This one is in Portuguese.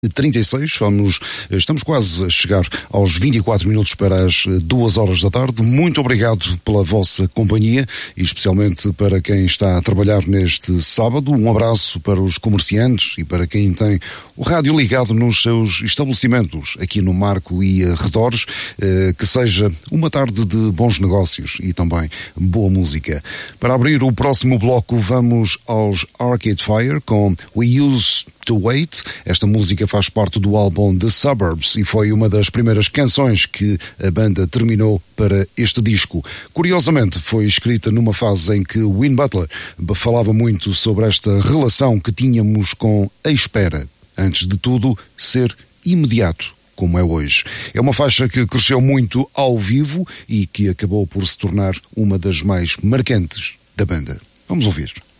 36, estamos quase a chegar aos 24 minutos para as 2 horas da tarde. Muito obrigado pela vossa companhia e especialmente para quem está a trabalhar neste sábado. Um abraço para os comerciantes e para quem tem o rádio ligado nos seus estabelecimentos aqui no Marco e arredores. Que seja uma tarde de bons negócios e também boa música. Para abrir o próximo bloco, vamos aos Arcade Fire com We Used to Wait. Esta música faz parte do álbum The Suburbs e foi uma das primeiras canções que a banda terminou para este disco. Curiosamente, foi escrita numa fase em que Win Butler falava muito sobre esta relação que tínhamos com a espera. Antes de tudo, ser imediato, como é hoje. É uma faixa que cresceu muito ao vivo e que acabou por se tornar uma das mais marcantes da banda. Vamos ouvir.